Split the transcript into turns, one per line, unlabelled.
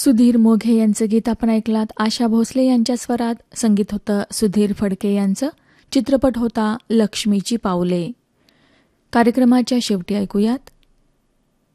सुधीर मोघे यांचं गीत आपण ऐकलात. आशा भोसले यांच्या स्वरात. संगीत होतं सुधीर फडके यांचं. चित्रपट होता लक्ष्मीची पावले. कार्यक्रमाच्या शेवटी ऐकूयात